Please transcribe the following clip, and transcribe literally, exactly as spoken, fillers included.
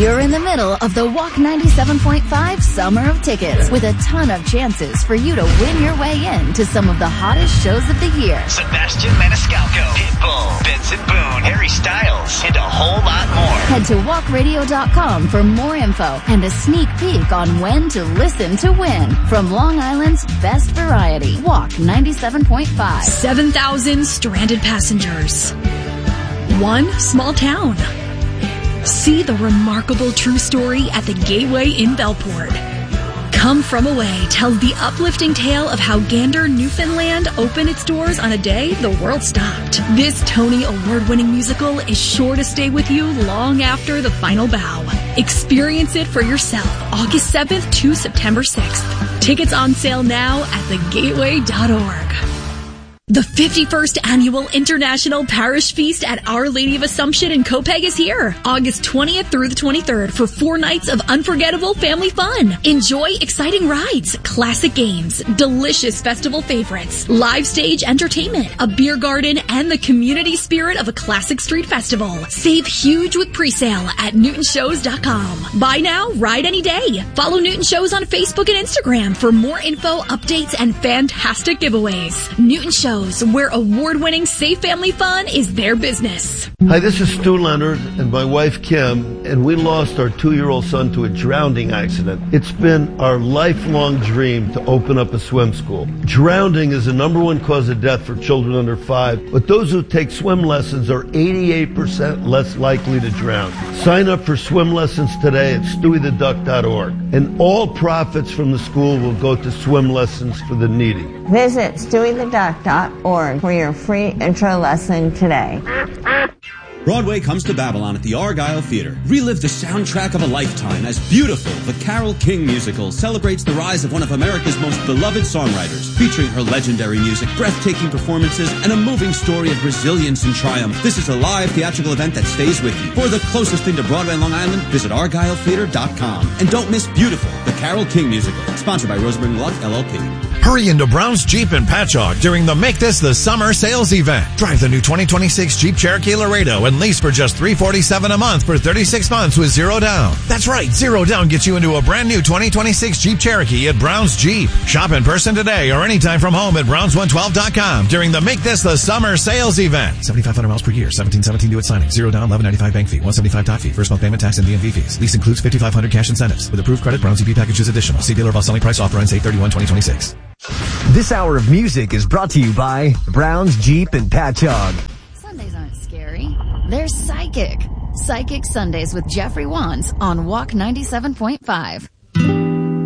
You're in the middle of the Walk ninety-seven point five Summer of Tickets with a ton of chances for you to win your way in to some of the hottest shows of the year. Sebastian Maniscalco, Pitbull, Benson Boone, Harry Styles, and a whole lot more. Head to walk radio dot com for more info and a sneak peek on when to listen to win from Long Island's best variety. Walk ninety-seven point five. seven thousand stranded passengers. One small town. See the remarkable true story at the Gateway in Bellport. Come From Away tells the uplifting tale of how Gander, Newfoundland opened its doors on a day the world stopped. This Tony Award-winning musical is sure to stay with you long after the final bow. Experience it for yourself August seventh to September sixth. Tickets on sale now at the gateway dot org. The fifty-first Annual International Parish Feast at Our Lady of Assumption in Copiague is here, August twentieth through the twenty-third for four nights of unforgettable family fun. Enjoy exciting rides, classic games, delicious festival favorites, live stage entertainment, a beer garden, and the community spirit of a classic street festival. Save huge with presale at newton shows dot com. Buy now, ride any day. Follow Newton Shows on Facebook and Instagram for more info, updates, and fantastic giveaways. Newton Shows, where award-winning safe family fun is their business. Hi, this is Stu Leonard and my wife Kim, and we lost our two-year-old son to a drowning accident. It's been our lifelong dream to open up a swim school. Drowning is the number one cause of death for children under five, but those who take swim lessons are eighty-eight percent less likely to drown. Sign up for swim lessons today at stewie the duck dot org, and all profits from the school will go to swim lessons for the needy. Visit stewie the duck dot org for your free intro lesson today. Broadway comes to Babylon at the Argyle Theater. Relive the soundtrack of a lifetime as beautiful. The Carole King musical celebrates the rise of one of America's most beloved songwriters, featuring her legendary music, breathtaking performances, and a moving story of resilience and triumph. This is a live theatrical event that stays with you. For the closest thing to Broadway and Long Island, visit argyle theater dot com. And don't miss Beautiful, the Carole King musical, sponsored by Rosenberg Luck, L L P. Hurry into Brown's Jeep in Patchogue during the Make This the Summer sales event. Drive the new twenty twenty-six Jeep Cherokee Laredo and lease for just three hundred forty-seven dollars a month for thirty-six months with zero down. That's right, zero down gets you into a brand new twenty twenty-six Jeep Cherokee at Brown's Jeep. Shop in person today or anytime from home at browns one twelve dot com during the Make This the Summer sales event. seventy-five hundred miles per year, seventeen seventeen due at signing. Zero down, eleven ninety-five bank fee, one seventy-five doc fee, first month payment tax and D M V fees. Lease includes fifty-five hundred cash incentives. With approved credit, Brown's E P package is additional. See dealer about selling price. Offer ends eight thirty-one twenty twenty-six. This hour of music is brought to you by Brown's Jeep and Patchogue. Sundays aren't scary. They're psychic. Psychic Sundays with Jeffrey Wands on Walk ninety-seven point five.